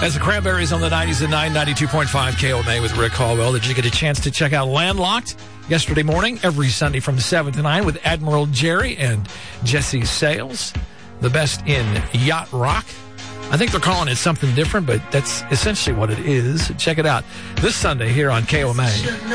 As the Cranberries on the 90s and 92.5 KOMA with Rick Hallwell. Did you get a chance to check out Landlocked yesterday morning, every Sunday from 7 to 9 with Admiral Jerry and Jesse Sales, the best in yacht rock? I think they're calling it something different, but that's essentially what it is. Check it out this Sunday here on KOMA.